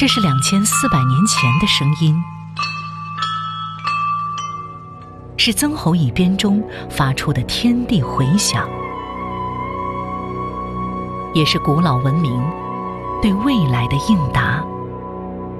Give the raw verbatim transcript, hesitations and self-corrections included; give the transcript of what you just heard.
这是两千四百年前的声音，是曾侯乙编钟发出的天地回响，也是古老文明对未来的应答。